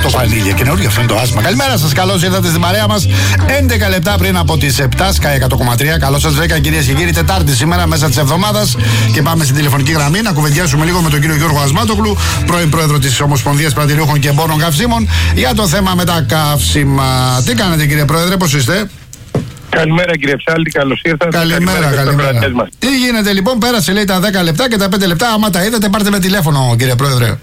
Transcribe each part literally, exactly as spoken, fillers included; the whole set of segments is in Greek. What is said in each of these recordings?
το Φανίλια. Καινούργιο αυτό είναι το άσμα. Καλημέρα σας, καλώς ήρθατε στην παρέα μας. έντεκα λεπτά πριν από τις επτά, Sky εκατό κόμμα τρία. Καλώς σας βρήκα, κυρίες και κύριοι. Τετάρτη σήμερα, μέσα της εβδομάδας. Και πάμε στην τηλεφωνική γραμμή να κουβεντιάσουμε λίγο με τον κύριο Γιώργο Ασμάτογλου, πρώην πρόεδρο της Ομοσπονδίας Πρατηριούχων και Εμπόρων Καυσίμων, για το θέμα με τα καύσιμα. Τι κάνετε, κύριε Πρόεδρε, πώς είστε? Καλημέρα, κύριε Ψάλτη, καλώς ήρθατε. Καλημέρα, καλημέρα. καλημέρα. Τι γίνεται λοιπόν, πέρασε λέει τα δέκα λεπτά και τα πέντε λεπτά. Άμα τα είδατε, πάρτε με τηλέφωνο, κύριε Πρόεδρε.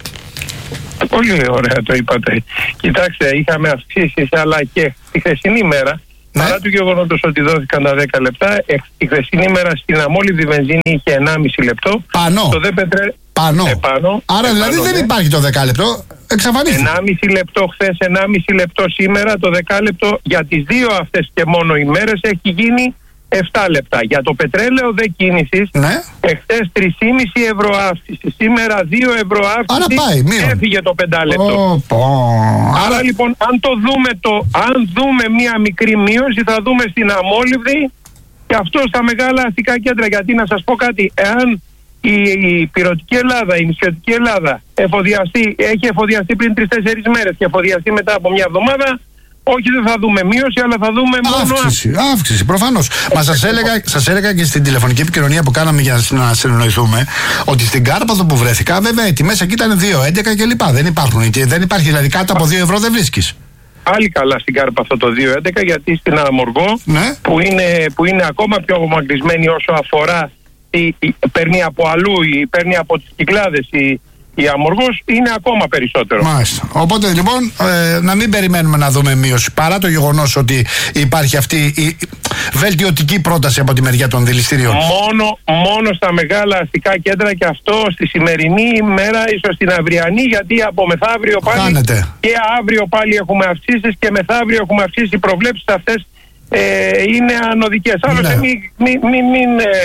Πολύ ωραία το είπατε. Κοιτάξτε, είχαμε αυξήσεις, αλλά και τη χθεσινή μέρα, ναι. Παρά του γεγονότος ότι δόθηκαν τα δέκα λεπτά, τη χθεσινή μέρα στην αμόλυβδη βενζίνη είχε ενάμιση λεπτό. Πανώ. Το δε πετρέ... Πανώ. Επάνω. Άρα επάνω, δηλαδή δεν ναι. υπάρχει το δεκάλεπτο. Εξαφανίστηκε. ενάμιση λεπτό χθες, ενάμιση λεπτό σήμερα. Το δεκάλεπτο για τις δύο αυτές και μόνο ημέρες έχει γίνει επτά λεπτά. Για το πετρέλαιο δε κίνησης, ναι. Εχθές τρία κόμμα πέντε ευρώ αύξηση. Σήμερα δύο ευρώ αύξηση. Άρα πάει, μείον. Έφυγε το πεντάλεπτο. Oh, oh. Άρα λοιπόν, αν το δούμε το, αν δούμε μία μικρή μείωση, θα δούμε στην αμόλυβδη και αυτό στα μεγάλα αστικά κέντρα. Γιατί να σας πω κάτι, εάν η, η πυρωτική Ελλάδα, η νησιωτική Ελλάδα εφοδιαστεί, έχει εφοδιαστεί πριν τρεις-τέσσερις μέρες και εφοδιαστεί μετά από μια εβδομάδα, όχι, δεν θα δούμε μείωση, αλλά θα δούμε μόνο αύξηση. Αύξηση, προφανώς. Μα σας έλεγα, σας έλεγα και στην τηλεφωνική επικοινωνία που κάναμε για να συνεννοηθούμε ότι στην Κάρπαθο που βρέθηκα, βέβαια οι τιμές εκεί ήταν δύο έντεκα και λοιπά. Δεν υπάρχουν. Και δεν υπάρχει, δηλαδή κάτω από δύο ευρώ δεν βρίσκεις. Πάλι καλά στην Κάρπαθο το δύο έντεκα, γιατί στην Αμοργό, ναι. που, είναι, που είναι ακόμα πιο απομακρυσμένη όσο αφορά, η, η, παίρνει από αλλού, η, παίρνει από τις Κυκλάδες η, η Αμοργός, είναι ακόμα περισσότερο. Μάλιστα. Οπότε λοιπόν ε, να μην περιμένουμε να δούμε μείωση, παρά το γεγονός ότι υπάρχει αυτή η βελτιωτική πρόταση από τη μεριά των δηληστηρίων. Μόνο, μόνο στα μεγάλα αστικά κέντρα, και αυτό στη σημερινή ημέρα, ίσως την αυριανή, γιατί από μεθαύριο πάλι Χάνεται. και αύριο πάλι έχουμε αυξήσεις και μεθαύριο έχουμε αυξήσεις. Οι προβλέψεις αυτές ε, είναι ανωδικές. Άλλωστε, ναι. μην μη, μη, μη,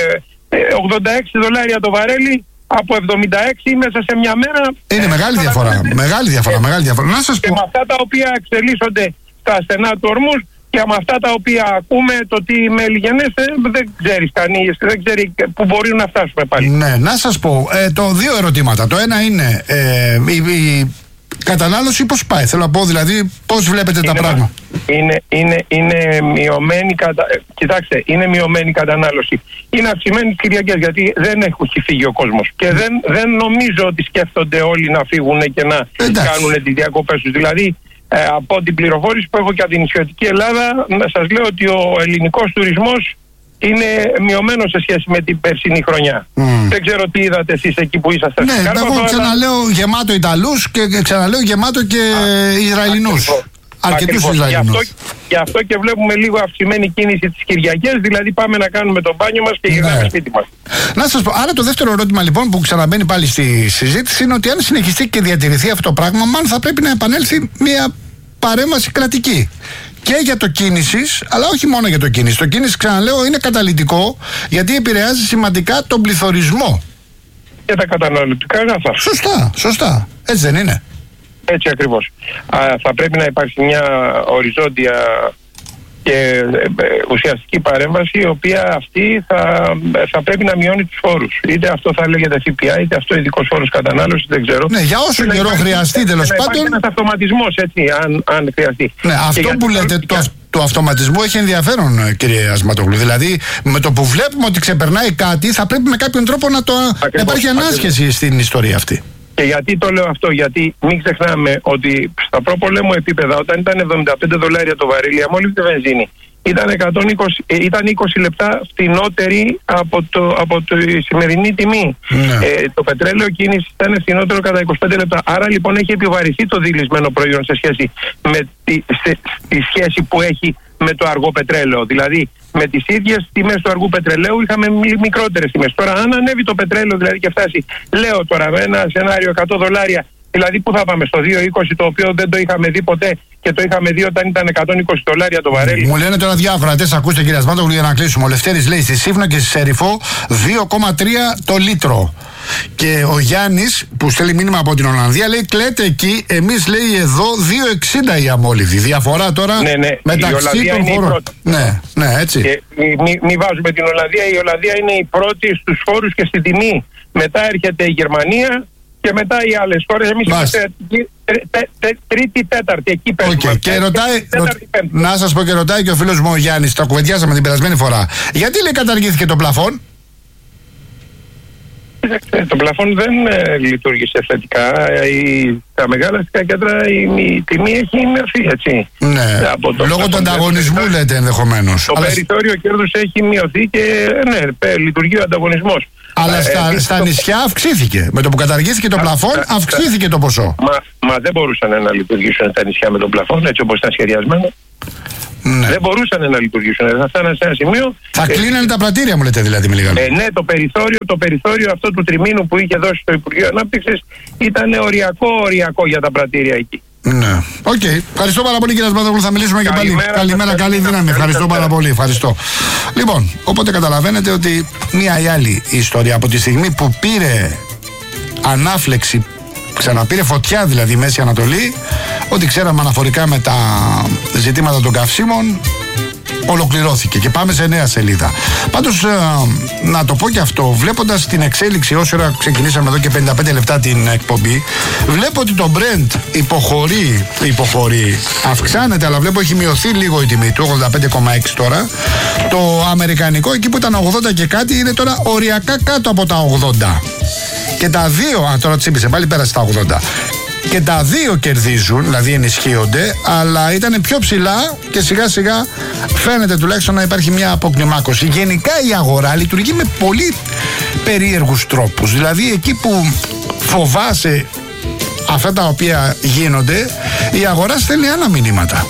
ε, ογδόντα έξι δολάρια το βαρέλι από εβδομήντα έξι μέσα σε μια μέρα. Είναι ε, μεγάλη διαφορά. Μεγάλη διαφορά, ε, μεγάλη διαφορά. Να σας και πω. με αυτά τα οποία εξελίσσονται στα στενά του ορμούς και με αυτά τα οποία ακούμε, το τι μελιγενέστε, δεν ξέρει κανείς, δεν ξέρει που μπορεί να φτάσουμε πάλι. Ναι, να σας πω. Ε, το δύο ερωτήματα. Το ένα είναι ε, η, η κατανάλωση πώς πάει. Θέλω να πω δηλαδή πώς βλέπετε είναι, τα πράγματα. Είναι, είναι, είναι μειωμένη κατα... Κοιτάξτε, είναι μειωμένη κατανάλωση. Είναι αυξημένη τις Κυριακές, γιατί δεν έχει φύγει ο κόσμος. Και δεν, δεν νομίζω ότι σκέφτονται όλοι να φύγουν και να εντάξει. κάνουν τις διακοπές τους. Δηλαδή, ε, από την πληροφόρηση που έχω και από την νησιωτική Ελλάδα, να σας λέω ότι ο ελληνικός τουρισμός είναι μειωμένο σε σχέση με την περσινή χρονιά. Mm. Δεν ξέρω τι είδατε εσείς εκεί που είσαστε. Ναι, εγώ ξαναλέω αλλά... γεμάτο Ιταλούς και ξαναλέω γεμάτο και Α, Ισραηλινούς. Αρκετούς Ισραηλινούς. Γι' αυτό, γι' αυτό και βλέπουμε λίγο αυξημένη κίνηση τις Κυριακές, δηλαδή πάμε να κάνουμε το μπάνιο μας και γυρνάμε ναι. σπίτι μας. Να σας πω, άρα το δεύτερο ερώτημα λοιπόν που ξαναμπαίνει πάλι στη συζήτηση είναι ότι αν συνεχιστεί και διατηρηθεί αυτό το πράγμα, μάλλον θα πρέπει να επανέλθει μια παρέμβαση κρατική. Και για το κίνησης, αλλά όχι μόνο για το κίνηση. Το κίνηση, ξαναλέω, είναι καταλυτικό γιατί επηρεάζει σημαντικά τον πληθωρισμό. Και τα καταναλωτικά αγαθά. Σωστά, σωστά. Έτσι δεν είναι? Έτσι ακριβώς. Α, θα πρέπει να υπάρξει μια οριζόντια και ουσιαστική παρέμβαση, η οποία αυτή θα, θα πρέπει να μειώνει τους φόρους. Είτε αυτό θα λέγεται ΦΠΑ, είτε αυτό ειδικός φόρος κατανάλωσης, δεν ξέρω. Ναι, για όσο καιρό υπάρχει, χρειαστεί τέλος πάντων. Υπάρχει ένας αυτοματισμός, έτσι, αν, αν χρειαστεί. Ναι, αυτό που λέτε, το, το αυτοματισμό έχει ενδιαφέρον, κύριε Ασματογλου. Δηλαδή, με το που βλέπουμε ότι ξεπερνάει κάτι, θα πρέπει με κάποιον τρόπο να, το, να υπάρχει ανάσχεση ακριβώς στην ιστορία αυτή. Και γιατί το λέω αυτό? Γιατί μην ξεχνάμε ότι στα προπολέμου επίπεδα, όταν ήταν εβδομήντα πέντε δολάρια το βαρύλι, η αμόλυβδη βενζίνη ήταν, εκατόν είκοσι, ήταν είκοσι λεπτά φθηνότερη από, το, από τη σημερινή τιμή. Ναι. Ε, το πετρέλαιο κίνηση ήταν φθηνότερο κατά είκοσι πέντε λεπτά. Άρα λοιπόν έχει επιβαρυνθεί το δειλισμένο προϊόν σε σχέση με τη, σε, τη σχέση που έχει με το αργό πετρέλαιο. Δηλαδή, με τις ίδιες τιμές του αργού πετρελαίου είχαμε μικρότερες τιμές. Τώρα, αν ανέβει το πετρέλαιο δηλαδή και φτάσει, λέω τώρα με ένα σενάριο εκατό δολάρια, δηλαδή πού θα πάμε, στο δύο είκοσι, το οποίο δεν το είχαμε δει ποτέ και το είχαμε δει όταν ήταν εκατόν είκοσι δολάρια το βαρέλι. Μου λένε τώρα διάφορα, τες ακούστε κύριε Ασμάτογλου για να κλείσουμε. Ο Λευτέρης λέει στη Σύφνο και στη Σεριφό δύο κόμμα τρία το λίτρο. Και ο Γιάννης που στέλνει μήνυμα από την Ολλανδία λέει κλαίτε εκεί, εμείς λέει εδώ δύο εξήντα η αμόλυβδη. Διαφορά τώρα ναι, ναι. μεταξύ των χωρών. Ναι, ναι, έτσι. Και μην μη βάζουμε την Ολλανδία. Η Ολλανδία είναι η πρώτη στους φόρους και στην τιμή. Μετά έρχεται η Γερμανία και μετά οι άλλες χώρες. Εμείς είμαστε τρίτη, τέταρτη, εκεί παίζουμε. Okay. Και ρωτάει, να σας πω και ρωτάει και ο φίλος μου ο Γιάννης, το κουβεντιάσαμε την περασμένη φορά. Γιατί λέει καταργήθηκε το πλαφόν? Το πλαφόν δεν ε, λειτουργήσε θετικά. Η, τα μεγάλα αστικά κέντρα η, η τιμή έχει μειωθεί, έτσι. Ναι, από το λόγω του ανταγωνισμού δεν, λέτε ενδεχομένως. Το αλλά... περιθώριο κέρδους έχει μειωθεί και ναι, πέ, λειτουργεί ο ανταγωνισμός. Αλλά ε, στα, ε, στα το... νησιά αυξήθηκε. Με το που καταργήθηκε το πλαφόν, α, αυξήθηκε α, το ποσό. Μα, μα δεν μπορούσαν να λειτουργήσουν τα νησιά με το πλαφόν, έτσι όπως ήταν σχεδιασμένο. Ναι. Δεν μπορούσαν να λειτουργήσουν. Θα φτάνανε σε ένα σημείο. Θα ε, κλείνανε τα πρατήρια, μου λέτε δηλαδή, με λίγα λόγια. Ε, ναι, το περιθώριο, το περιθώριο αυτό του τριμήνου που είχε δώσει το Υπουργείο Ανάπτυξης ήταν οριακό, οριακό για τα πρατήρια εκεί. Ναι. Οκ. Okay. Ευχαριστώ πάρα πολύ, κύριε Ασπατόπουλο. Θα μιλήσουμε και πάλι. Καλημέρα, καλή δύναμη. Ευχαριστώ πάρα πολύ. Ευχαριστώ. Λοιπόν, οπότε καταλαβαίνετε ότι μία ή άλλη ιστορία από τη στιγμή που πήρε ανάφλεξη, ξαναπήρε φωτιά δηλαδή η Μέση Ανατολή, ό,τι ξέραμε αναφορικά με τα ζητήματα των καυσίμων ολοκληρώθηκε και πάμε σε νέα σελίδα. Πάντως, ε, να το πω και αυτό, βλέποντας την εξέλιξη όσο ώρα ξεκινήσαμε εδώ και πενήντα πέντε λεπτά την εκπομπή, βλέπω ότι το Brent υποχωρεί, υποχωρεί, αυξάνεται, αλλά βλέπω έχει μειωθεί λίγο η τιμή του, ογδόντα πέντε κόμμα έξι τώρα. Το αμερικανικό εκεί που ήταν ογδόντα και κάτι είναι τώρα οριακά κάτω από τα ογδόντα. Και τα δύο, α, τώρα τσίπησε, πάλι πέρασε τα ογδόντα. Και τα δύο κερδίζουν, δηλαδή ενισχύονται, αλλά ήταν πιο ψηλά και σιγά σιγά φαίνεται τουλάχιστον να υπάρχει μια αποκλιμάκωση. Γενικά η αγορά λειτουργεί με πολύ περίεργους τρόπους. Δηλαδή εκεί που φοβάσαι αυτά τα οποία γίνονται, η αγορά στέλνει άλλα μηνύματα.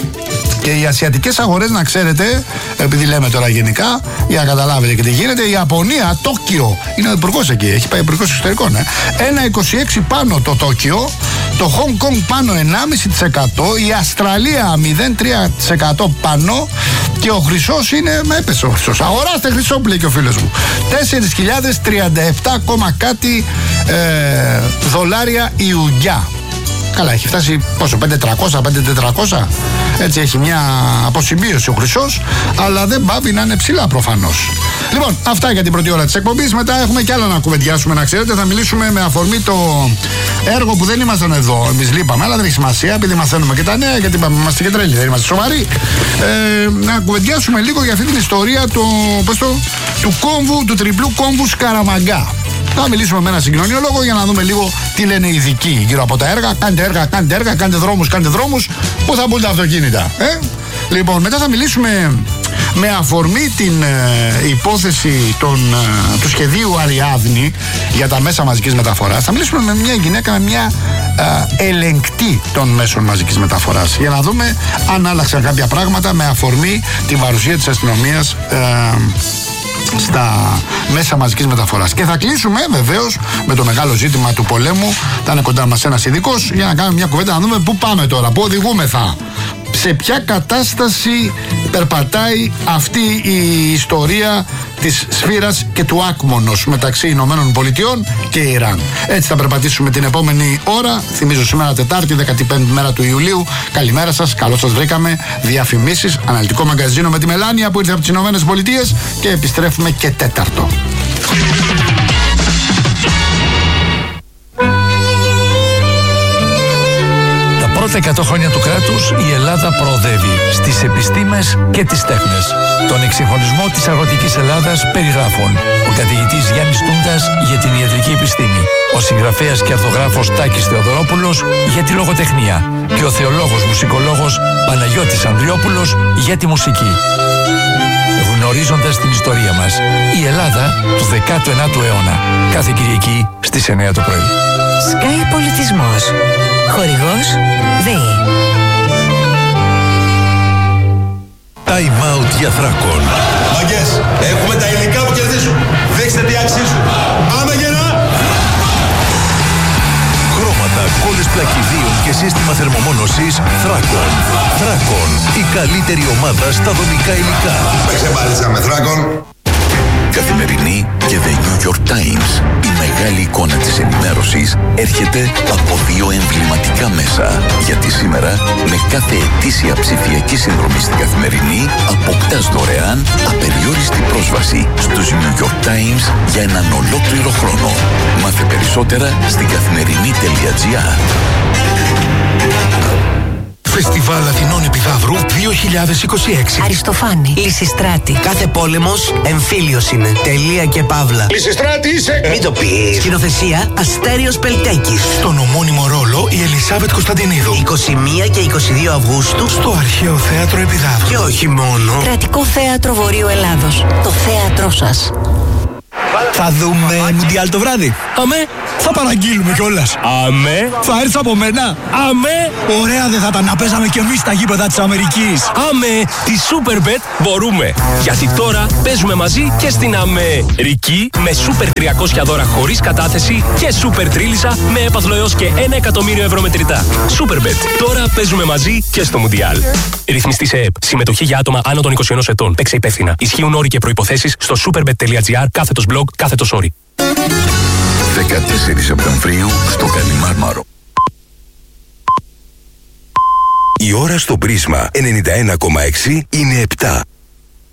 Και οι ασιατικές αγορές, να ξέρετε, επειδή λέμε τώρα γενικά, για να καταλάβετε και τι γίνεται, η Ιαπωνία, Τόκιο, είναι ο υπουργός εκεί, έχει πάει υπουργός εξωτερικών, ε. ένα κόμμα είκοσι έξι πάνω το Τόκιο, το Χονγκ Κονγκ πάνω εννιά κόμμα πέντε τοις εκατό, η Αυστραλία μηδέν κόμμα τρία τοις εκατό πάνω και ο χρυσός είναι, με έπεσε ο χρυσός. Αγοράστε χρυσό που λέει και ο φίλος μου. τέσσερις χιλιάδες τριάντα επτά κάτι ε, δολάρια η ουγγιά. Καλά, έχει φτάσει πόσο, πέντε χιλιάδες τριακόσια, πέντε χιλιάδες τετρακόσια. Έτσι έχει μια αποσυμπίωση ο χρυσός, αλλά δεν πάβει να είναι ψηλά προφανώς. Λοιπόν, αυτά για την πρώτη ώρα της εκπομπής. Μετά έχουμε κι άλλα να κουβεντιάσουμε, να ξέρετε. Θα μιλήσουμε με αφορμή το έργο που δεν ήμασταν εδώ. Εμείς λείπαμε, αλλά δεν έχει σημασία, επειδή μαθαίνουμε και τα νέα, γιατί είμαστε και τρέλοι, δεν είμαστε σοβαροί. Ε, να κουβεντιάσουμε λίγο για αυτή την ιστορία το, πώς το, του κόμβου, του τριπλού κόμβου Σκαραμαγκά. Θα μιλήσουμε με έναν συγκοινωνιολόγο για να δούμε λίγο τι λένε οι ειδικοί γύρω από τα έργα. Κάντε έργα, κάντε έργα, κάντε δρόμους, κάντε δρόμους. Πού θα μπουν τα αυτοκίνητα, ε? Λοιπόν, μετά θα μιλήσουμε με αφορμή την ε, υπόθεση των, ε, του σχεδίου Αριάδνη για τα μέσα μαζικής μεταφοράς. Θα μιλήσουμε με μια γυναίκα, με μια ε, ελεγκτή των μέσων μαζικής μεταφοράς, για να δούμε αν άλλαξαν κάποια πράγματα με αφορμή την παρουσία της αστυνομίας ε, στα μέσα μαζικής μεταφοράς. Και θα κλείσουμε βεβαίως με το μεγάλο ζήτημα του πολέμου. Θα είναι κοντά μας ένας ειδικός για να κάνουμε μια κουβέντα, να δούμε πού πάμε τώρα, πού οδηγούμεθα, σε ποια κατάσταση περπατάει αυτή η ιστορία της σφύρας και του άκμονος μεταξύ Ηνωμένων Πολιτειών και Ιράν. Έτσι θα περπατήσουμε την επόμενη ώρα. Θυμίζω σήμερα Τετάρτη, δέκατη πέμπτη μέρα του Ιουλίου. Καλημέρα σας, καλώς σας βρήκαμε. Διαφημίσεις, αναλυτικό μαγκαζίνο με τη Μελάνια που ήρθε από τις Ηνωμένες Πολιτείες και επιστρέφουμε και τέταρτο. Πρώτα εκατό χρόνια του κράτους, η Ελλάδα προοδεύει στις επιστήμες και τις τέχνες. Τον εξυγχρονισμό της αγροτικής Ελλάδας περιγράφουν ο καθηγητής Γιάννης Τούντας για την ιατρική επιστήμη, ο συγγραφέας και αρθογράφος Τάκης Θεοδωρόπουλος για τη λογοτεχνία και ο θεολόγος μουσικολόγος Παναγιώτης Ανδριόπουλος για τη μουσική. Γνωρίζοντας την ιστορία μας, η Ελλάδα του δέκατου ενάτου αιώνα. Κάθε Κυριακή στις εννιά το πρωί. Sky Πολιτισμός. Χορηγός ΔΕΗ. Time out για Θράκον. Μαγκές, έχουμε τα υλικά που κερδίζουν. Δείξτε τι αξίζουν. Πάμε γερά! Χρώματα, κόλλες πλακιδίων και σύστημα θερμομόνωσης Θράκον. Θράκον, η καλύτερη ομάδα στα δομικά υλικά. Με ξεπάρισα με Θράκον. Καθημερινή και The New York Times. Η μεγάλη εικόνα της ενημέρωσης έρχεται από δύο εμβληματικά μέσα. Γιατί σήμερα, με κάθε ετήσια ψηφιακή συνδρομή στην Καθημερινή, αποκτάς δωρεάν απεριόριστη πρόσβαση στους New York Times για έναν ολόκληρο χρόνο. Μάθε περισσότερα στην καθημερινή.gr. Φεστιβάλ Αθηνών Επιδαύρου δύο χιλιάδες είκοσι έξι. Αριστοφάνη, Λυσιστράτη. Κάθε πόλεμος εμφύλιος είναι. Τελεία και παύλα. Λυσιστράτη είσαι! Μην το πεις. Σκηνοθεσία Αστέριος Πελτέκης. Στον ομώνυμο ρόλο η Ελισάβετ Κωνσταντινίδου. είκοσι μία και είκοσι δύο Αυγούστου. Στο Αρχαίο Θέατρο Επιδαύρου. Και όχι μόνο. Κρατικό Θέατρο Βορείου Ελλάδος. Το θέατρό σας. Θα δούμε Μουντιάλ το βράδυ. Αμέ. Θα παραγγείλουμε κιόλας. Αμέ. Θα έρθει από μένα. Αμέ. Ωραία δεν θα ήταν να παίζαμε κι εμείς στα γήπεδα της Αμερικής. Αμέ. Τη Superbet μπορούμε. Γιατί τώρα παίζουμε μαζί και στην Αμερική με Super τριακόσια δώρα χωρίς κατάθεση και Super Τρίλισσα με έπαθλο έως και ένα εκατομμύριο ευρώ μετρητά. Superbet. Τώρα παίζουμε μαζί και στο Μουντιάλ. Ρυθμιστή σε ΕΠ. Συμμετοχή για άτομα άνω των είκοσι ενός ετών. Παίξε υπεύθυνα. Ισχύουν όροι και προϋποθέσεις στο superbet.gr κάθετος blog κάθετος όροι. δεκατέσσερις Σεπτεμβρίου στο Καλιμάρμαρο. Η ώρα στο πρίσμα ενενήντα ένα κόμμα έξι είναι επτά.